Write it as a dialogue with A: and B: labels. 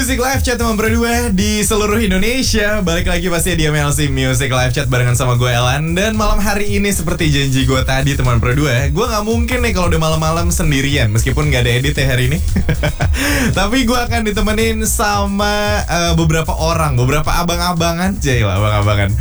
A: Music Live Chat teman berdua di seluruh Indonesia. Balik lagi pasti di MLC Music Live Chat barengan sama gue Elan. Dan malam hari ini seperti janji gue tadi teman berdua, gue gak mungkin nih kalau udah malam-malam sendirian. Meskipun gak ada edit ya hari ini. Tapi gue akan ditemenin sama beberapa orang, beberapa abang-abangan. Jailah abang-abangan.